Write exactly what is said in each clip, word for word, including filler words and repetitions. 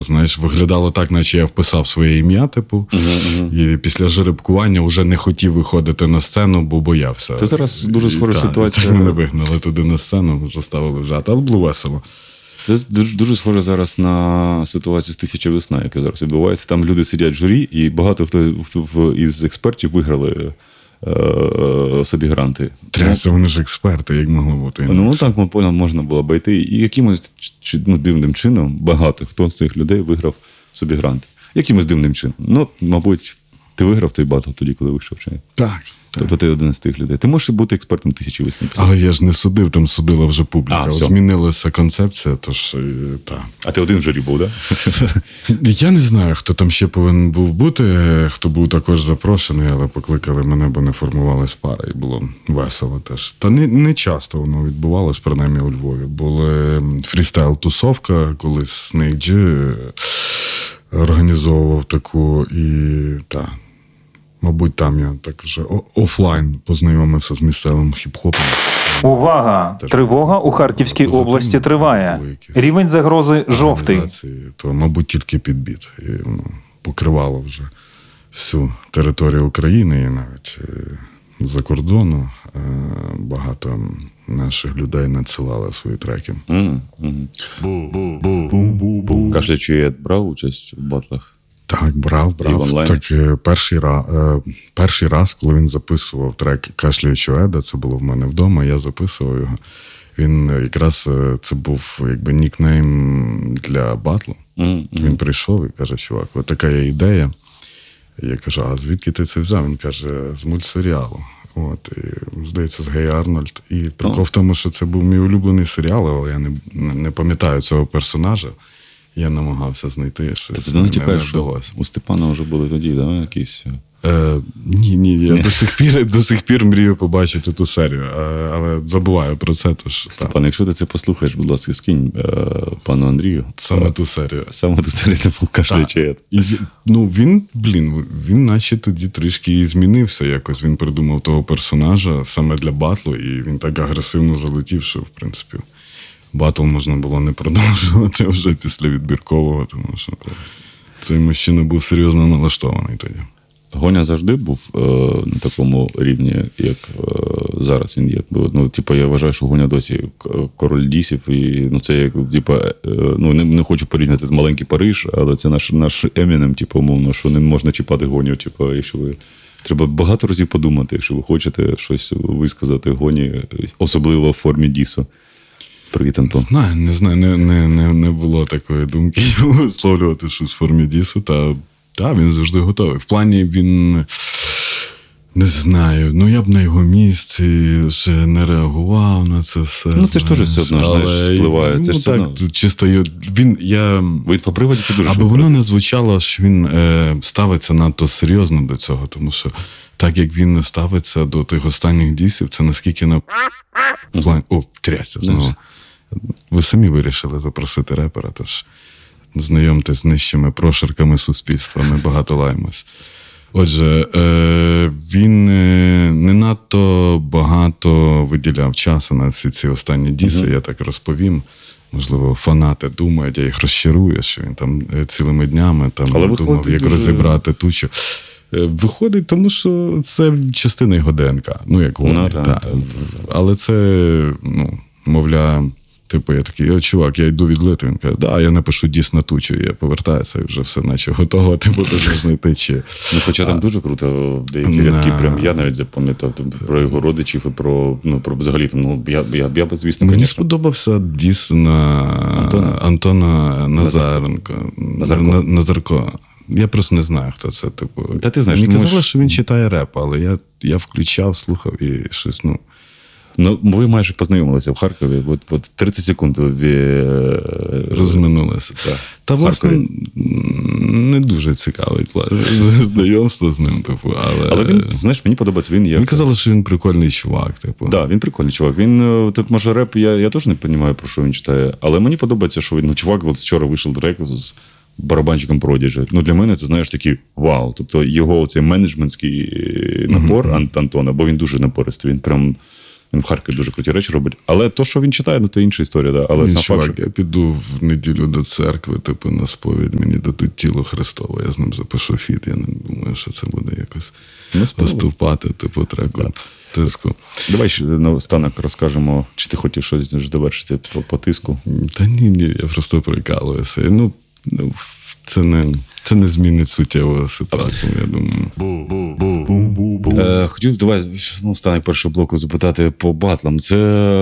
Знаєш, виглядало так, наче я вписав своє ім'я, типу, uh-huh. і після жеребкування вже не хотів виходити на сцену, бо боявся. Це зараз дуже схожа ситуація. Так, мене вигнали туди на сцену, заставили взяти, але було весело. Це дуже, дуже схоже зараз на ситуацію з «Тисяча весна», яка зараз відбувається. Там люди сидять в журі, і багато хто, хто із експертів виграли е, собі гранти. Трясся, вони ж експерти, як могло бути. Ну, так можна було обійти. І якимось ну, дивним чином багато хто з цих людей виграв собі гранти. Якимось дивним чином. Ну, мабуть, ти виграв той батл тоді, коли вийшов, чи ні? Так. Тобто ти один з тих людей. Ти можеш бути експертом «Тисячі весни». Але я ж не судив, там судила вже публіка. А, змінилася концепція, тож так. А ти один в журі був, так? Да? Я не знаю, хто там ще повинен був бути, хто був також запрошений, але покликали мене, бо не формувалась пара, і було весело теж. Та не, не часто воно відбувалось, принаймні у Львові. Були фрістайл-тусовка, колись Snake G організовував таку, і так. Мабуть, там я так вже офлайн познайомився з місцевим хіп-хопом. Увага! Тривога у Харківській області триває. Рівень загрози жовтий. То, мабуть, тільки підбіт. І, ну, покривало вже всю територію України і навіть за кордону. Багато наших людей надсилали свої треки. Кашлячий Ед брав участь в батлах? Так, брав, брав. Так, перший раз, перший раз, коли він записував трек «Кашляючого Еда», це було в мене вдома, я записував його. Він якраз, це був якби нікнейм для батлу. Mm-hmm. Він прийшов і каже: чувак, от така є ідея. Я кажу: а звідки ти це взяв? Він каже: з мультсеріалу. От, і, здається, з Гей Арнольд. І прикол oh. в тому, що це був мій улюблений серіал, але я не, не пам'ятаю цього персонажа. Я намагався знайти щось. Ти не чекаєш, що у Степана вже були тоді, да, якісь? Е, ні, ні, я до сих пір, до сих пір мрію побачити ту серію, але забуваю про це. Тож, Степан, якщо ти це послухаєш, будь ласка, скинь е, пану Андрію. Саме ту серію. Саме ту серію, ти «Кашляючий Ед». І, ну, він, блін, він наче тоді трішки і змінився якось. Він придумав того персонажа саме для батлу, і він так агресивно залетів, що, в принципі, батл можна було не продовжувати вже після відбіркового, тому що цей мужчина був серйозно налаштований тоді. Гоня завжди був е, на такому рівні, як е, зараз він є. Ну, типу, я вважаю, що Гоня досі король дісів, і ну, це як, типу, е, ну, не, не хочу порівняти з «Маленький Париж», але це наш, наш Емінем, типу, умовно, що не можна чіпати Гоню, типу, якщо ви... Треба багато разів подумати, якщо ви хочете щось висказати Гоні, особливо в формі дісу. Привіт, Антон. Знаю, не знаю, не, не, не, не було такої думки висловлювати щось в формі дісу, та, та він завжди готовий. В плані він, не знаю, ну я б на його місці вже не реагував на це все. Ну це ж теж все одно, знаєш, впливає. Ну, це ж так, одно. Чисто він, я... В інфоприводі це дуже аби швидко. Воно не звучало, що він е, ставиться надто серйозно до цього, тому що так, як він не ставиться до тих останніх дісів, це наскільки на... Плані... О, трясся знову. Ви самі вирішили запросити репера, тож знайомтесь з нижчими прошарками суспільства, ми багато лаємось. Отже, е, він не надто багато виділяв часу на всі ці останні діси, uh-huh. я так розповім. Можливо, фанати думають, я їх розчарую, що він там цілими днями там думав, як дуже... розібрати тучу. Виходить, тому що це частина його ДНК. Ну, як вони. No, так. Але це, ну, мовляє, типу, я такий: о, чувак, я йду відлити. Він каже: да, я напишу діс на тучу, я повертаюся, і вже все наче готово, типу, теж можна йти. Чи... Ну, хоча там а... дуже круто, деякі рядки, на... прям я навіть запам'ятав про його родичів і про, ну, про взагалі, там, ну, я, я, я б, звісно, Мені конечно... сподобався діс на Антона, Антона Назаренко. Назарко. На, Назарко. Я просто не знаю, хто це, типу. Та ти знаєш, мені казали, можеш... що він читає реп, але я, я включав, слухав і щось, ну... Ну, ви майже познайомилися в Харкові, от, от тридцять секунд ви... розминулися. Так. Та, власне, не дуже цікавий знайомство з ним, типу, але... Але він, знаєш, мені подобається, він є... Мені казали, що він прикольний чувак, типу. Так, да, він прикольний чувак. Він, тут, може, реп, я, я теж не розумію, про що він читає, але мені подобається, що він, ну, чувак, от вчора вийшов трек з барабанчиком Prodigy. Ну, для мене це, знаєш, такий вау. Тобто його цей менеджментський напор mm-hmm. Антона, бо він дуже напористий, він прям Він в Харкові дуже круті речі робить. Але то, що він читає, ну, це інша історія. Да? Але Ні, сам чувак, факт, що... я піду в неділю до церкви, типу, на сповідь, мені дадуть тіло Христове, я з ним запишу фіт, я не думаю, що це буде якось поступати, типу, треку. Да. Тиску. Давай ще наостанок розкажемо, чи ти хотів щось довершити по, по тиску? Та ні, ні, я просто прикалуюся. Ну, ну це не, це не змінить суттєву ситуацію, я думаю. Е, хотів, давай, ну, останок першого блоку запитати по батлам. Це,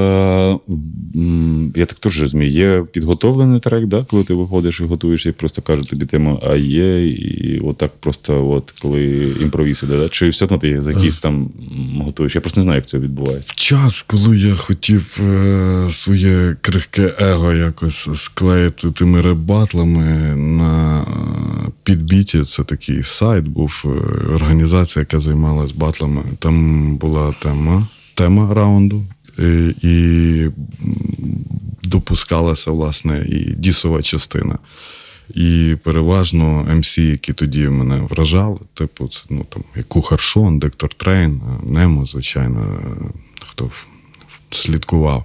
я так теж розумію, є підготовлений трек, да? Коли ти виходиш і готуєшся, і просто кажуть тобі тему, а є, і отак просто, от, коли імпровіз іде, да? Чи все одно ти за якийсь там готуєш? Я просто не знаю, як це відбувається. Час, коли я хотів е, своє крихке его якось склеїти тими реп-батлами на е, підбіті, це такий сайт був, е, організація, яка займалась батлами. Там була тема, тема раунду, і, і допускалася, власне, і дісова частина. І переважно ем сі, які тоді мене вражали, типу, це, ну, там, як Кухар Шон, Доктор Трейн, Немо, звичайно, хто слідкував.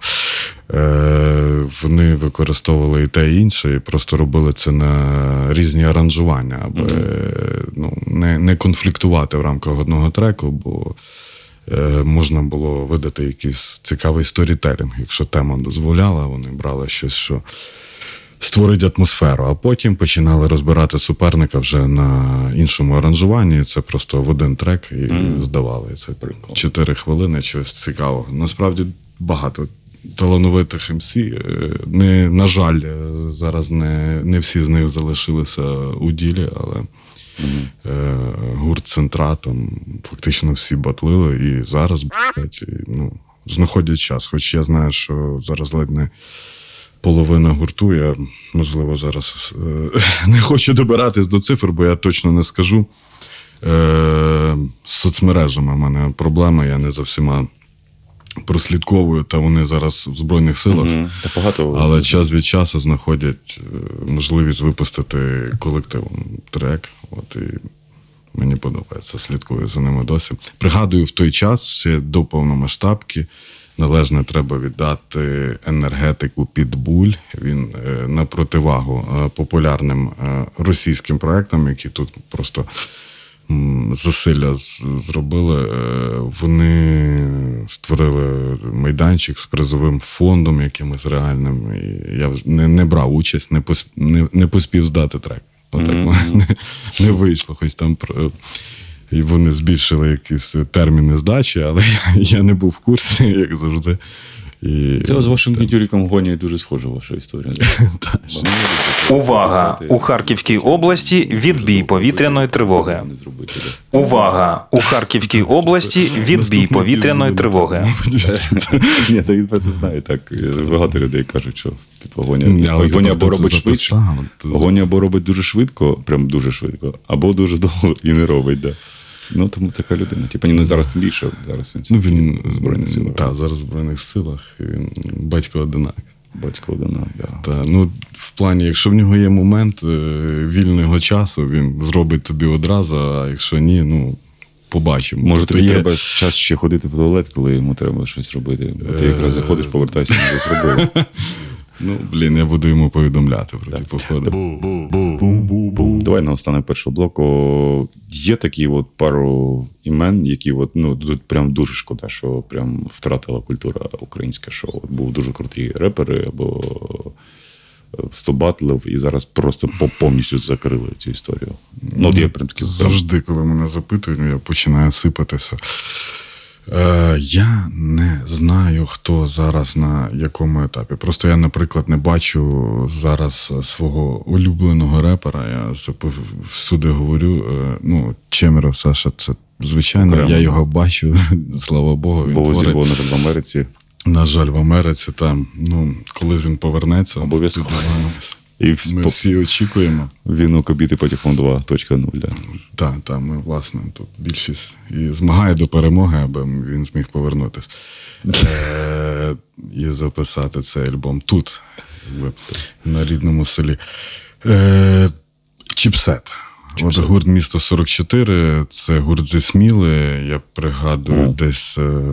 Е, вони використовували і те, і інше, і просто робили це на різні аранжування, аби mm-hmm. ну, не, не конфліктувати в рамках одного треку, бо е, можна було видати якийсь цікавий сторітелінг. Якщо тема дозволяла, вони брали щось, що створить атмосферу, а потім починали розбирати суперника вже на іншому аранжуванні. Це просто в один трек і mm. здавали. Це чотири хвилини чогось цікавого. Насправді багато талановитих ем сі. Не, на жаль, зараз не, не всі з них залишилися у ділі, але mm. е, гурт «Центра» там фактично всі батлили і зараз блять, і, ну, знаходять час. Хоч я знаю, що зараз ледь не половина гурту, я, можливо, зараз е, не хочу добиратись до цифр, бо я точно не скажу. Е, з соцмережами в мене проблема, я не за всіма прослідковую, та вони зараз в Збройних силах. Mm-hmm. Та багато. Але час від часу знаходять можливість випустити колективом трек. От, і мені подобається, слідкую за ними досі. Пригадую, в той час, ще до повномасштабки, належне треба віддати енергетику «Підбуль». Він е, на противагу е, популярним е, російським проектам, які тут просто м, засилля з, зробили. Е, вони створили майданчик з призовим фондом якимось реальним. І я не, не брав участь, не, посп, не, не поспів здати трек. Отак mm-hmm. не, не вийшло, хоч там... І вони збільшили якісь терміни здачі, але я, я не був в курсі, як завжди. І, це з вашим Дмитрюком Гоні дуже схожа ваша історія. Увага! У Харківській області відбій повітряної тривоги. Увага! У Харківській області відбій повітряної тривоги. Ні, та він про це знає, так. Багато людей кажуть, що Гоні або робить швидше, Гоні або робить дуже швидко, прям дуже швидко, або дуже довго і не робить, да. Ну, тому така людина. Типа, ну, зараз тим більше, зараз він, ну, він в Збройних силах. Так, зараз в Збройних силах, він батько-одинак. Батько-одинак, так. Да. Та, ну, в плані, якщо в нього є момент вільного часу, він зробить тобі одразу, а якщо ні, ну, побачимо. Може, тобі є... треба час ще ходити в туалет, коли йому треба щось робити. Бо ти якраз заходиш, повертаєшся, не зробив. Ну, блін, я буду йому повідомляти про ті походи. Давай наостанок першого блоку. Є такі от пару імен, які от, ну, тут прям дуже шкода, що прям втратила культура українська, що от був дуже круті репери або сто батлів, і зараз просто повністю закрили цю історію. Ну, от я прям такі... Завжди, коли мене запитують, я починаю сипатися. Е, я не знаю, хто зараз на якому етапі. Просто я, наприклад, не бачу зараз свого улюбленого репера. Я всюди говорю, е, ну, Чемеров Саша, це звичайно, окремо. Я його бачу, слава Богу. Він Бо зірвав, на жаль, в Америці. На жаль, в Америці там, ну, коли він повернеться, обов'язково. І ми по... всі очікуємо. Він у Кобіти Патефон два точка нуль. Так, так, ми, власне, тут більшість і змагає до перемоги, аби він зміг повернутися. е- і записати цей альбом тут, якби, на рідному селі. Е- Чіпсет. От гурт «Місто сорок чотири», це гурт зі Сміли, я пригадую, mm. десь в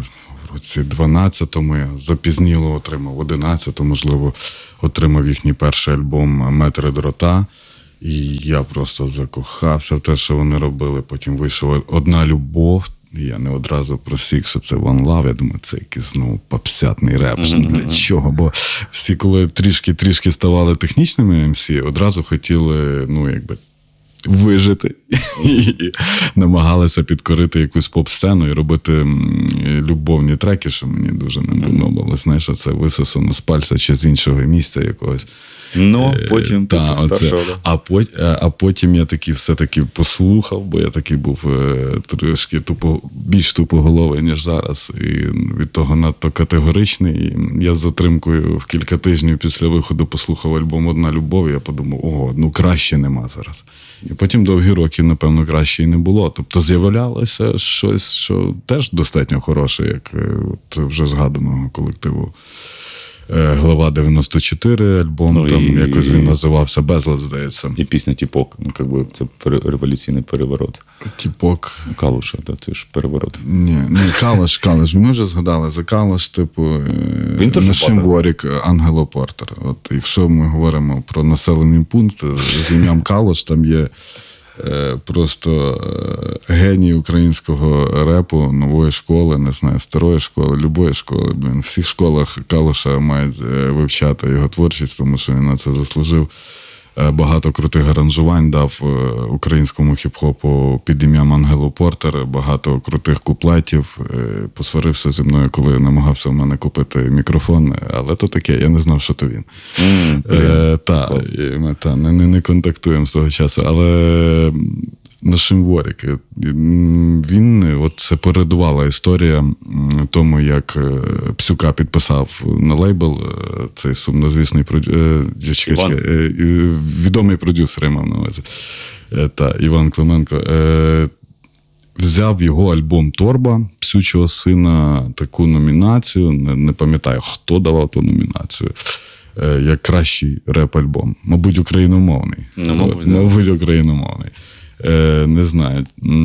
році дванадцятому, я запізніло отримав, одинадцятому, можливо, отримав їхній перший альбом «Метри дрота». І я просто закохався в те, що вони робили. Потім вийшов «Одна любов». І я не одразу просік, що це One Love. Я думаю, це якийсь знову попсятний реп. Для чого? Бо всі, коли трішки-трішки ставали технічними ем сі, одразу хотіли, ну, якби, вижити і намагалися підкорити якусь поп-сцену і робити любовні треки, що мені дуже не подобалось. Знаєш, це висосано з пальця чи з іншого місця якогось. Ну, потім ти Та, постаршав. а, пот, а потім я таки все-таки послухав, бо я такий був трошки тупо, більш тупоголовий, ніж зараз. І від того надто категоричний. І я з затримкою в кілька тижнів після виходу послухав альбом «Одна любов», і я подумав, ого, ну краще нема зараз. І потім довгі роки, напевно, краще і не було. Тобто з'являлося щось, що теж достатньо хороше, як от вже згаданого колективу «Глава дев'яносто чотири», альбом, ну, там і, якось він називався «Безлад», здається. І пісня «Тіпок», ну, як би, це революційний переворот. «Тіпок». Калуша, та, це ж переворот. Ні, ну Калаш, Калаш. Ми вже згадали за Калаш, типу, він теж Нашим Ворік, Ангело Портер. От якщо ми говоримо про населений пункт з ім'ям Калаш, там є просто геній українського репу, нової школи, не знаю, старої школи, любої школи. Блін, в всіх школах Калуша мають вивчати його творчість, тому що він на це заслужив. Багато крутих аранжувань дав українському хіп-хопу під ім'ям Ангело Портер, багато крутих куплетів. Посварився зі мною, коли намагався в мене купити мікрофон, але то таке, я не знав, що то він. Mm, е, та, і ми та, не, не, не контактуємо з того часу, але Нашим Ворік, він, от це передувала історія тому, як Псюка підписав на лейбл цей сумнозвісний продюсер, відомий продюсер, я мав на увазі, та, Іван Клименко, взяв його альбом «Торба», Псючого сина, таку номінацію, не, не пам'ятаю, хто давав ту номінацію, як кращий реп-альбом. Мабуть, україномовний. Ну, мабуть, мабуть, україномовний. Е, не знаю.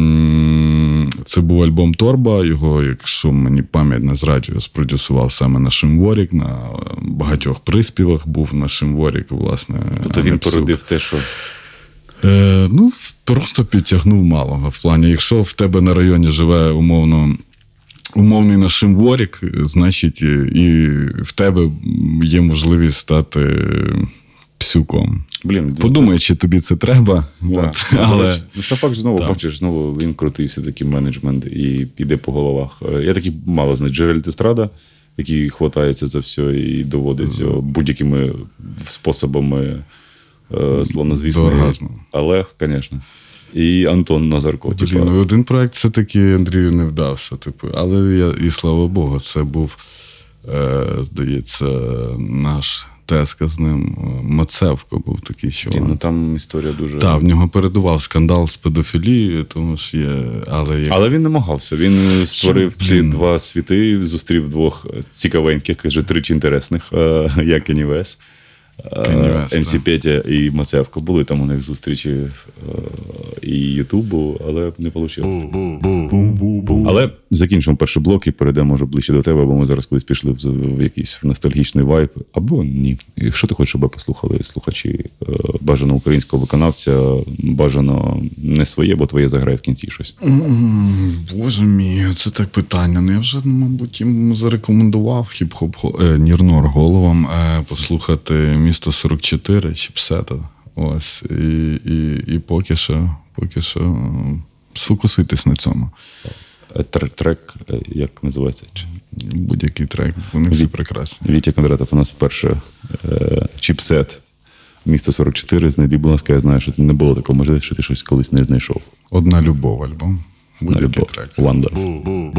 Це був альбом «Торба», його, якщо мені пам'ять не зраджує, спродюсував саме Нашим Ворік, на багатьох приспівах був Нашим Ворік, власне. Тобто він породив те, що... Е, ну, просто підтягнув малого. В плані, якщо в тебе на районі живе умовно умовний Нашим Ворік, значить і в тебе є можливість стати Псюком. Блін, подумай, чи тобі це треба. Да. От. Ну, але... ну, Сафак знову, так. бачиш, знову він крутий все-таки менеджмент і піде по головах. Я такий мало знаю. Джеральд Естрада, який хватається за все і доводить з... будь-якими способами, словнозвісний Олег, звісно. І Антон Назарко. Блін, типу. ну, один проект все-таки Андрію не вдався. Типу. Але я, і слава Богу, це був, е, здається, наш теска з ним. Мацевко був такий, що... Блін, ну там історія дуже... Так, в нього передував скандал з педофілією, тому що є... Але, як... але він намагався. Він створив Що, ці два світи, зустрів двох цікавеньких, каже, тричі інтересних, як Кенні Вест. ем сі Петя і Мацевко. Були там у них зустрічі і Ютубу, але не вийшло. Але закінчимо перший блок і перейдемо вже ближче до тебе, бо ми зараз колись пішли в якийсь ностальгічний вайб. Або ні. Що ти хочеш, щоб послухали слухачі? Бажано українського виконавця, бажано не своє, бо твоє заграє в кінці щось. Боже мій, це так питання. Ну я вже, мабуть, їм зарекомендував хіп-хоп е, Нірнор головам е, послухати «Місто сорок чотири» Чіпсета. Ось. І, і, і поки що, поки що сфокусуйтесь на цьому. Трек, як називається? Будь-який трек, вони всі прекрасні. Вітя Кондратов у нас вперше е, Чіпсет. «Місто сорок чотири», знайди, будь ласка, я знаю, що це не було такого можливості, що ти щось колись не знайшов. «Одна любов» альбом. Будь-який трек. Wonder.